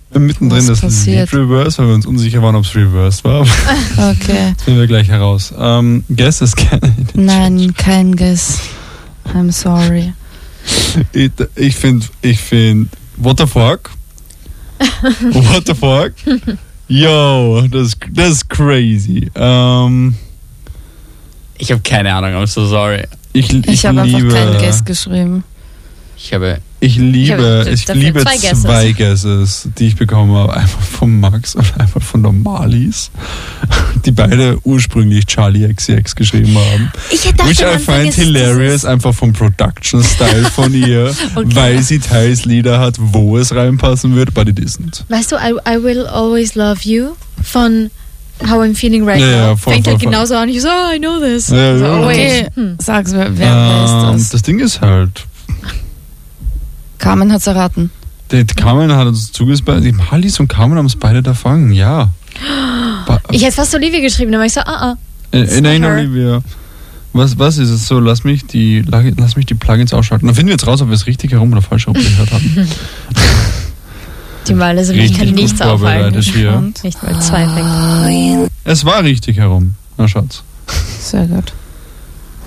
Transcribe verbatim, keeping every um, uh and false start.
mittendrin Was das passiert? Lied Reverse, weil wir uns unsicher waren, ob es Reverse war. Okay. Das finden wir gleich heraus. Ähm, Guess is Canon. Nein, kein Guess. I'm sorry. Ich, ich finde, ich find, what the fuck? What the fuck? Yo, das, das ist crazy. Ähm, Ich habe keine Ahnung, I'm so sorry. ich ich, Ich habe einfach liebe, kein Guess geschrieben. Ich habe... Ich liebe, Ich ich, habe liebe dafür zwei zwei Guesses, die ich bekommen habe. Einmal von Max und einmal von der Marlies, die beide ursprünglich Charlie X C X geschrieben haben. Ich dachte, Which am I Anfang find ist hilarious, dieses- einfach vom Production-Style von ihr, Okay. weil sie teils Lieder hat, wo es reinpassen wird, but it isn't. Weißt du, I, I Will Always Love You von How I'm Feeling Right Ja, Now. ja, voll, Fängt voll, halt voll. genauso an. Ich so, oh, I know this. Ja, so, ja. oh, Okay, wait. Hm. sag's, wer, wer, wer Ähm, ist das? das Ding ist halt, Carmen hat's erraten. die Carmen hat uns zugesagt, die Marlies und Carmen haben es beide erfangen, ja. Ba- Ich hätte fast Olivia geschrieben, aber ich so, ah, ah. Äh, It's nein, not her. Olivia. Was, was ist es so? Lass mich die, lass mich die Plugins ausschalten. Dann finden wir jetzt raus, ob wir es richtig herum oder falsch herum gehört haben. Die Mal, also ich Richtig kann gut nichts vorbereitet aufhalten. hier. Und? Nicht mal zwei Effekte. Es war richtig herum. Na, Schatz. Sehr gut.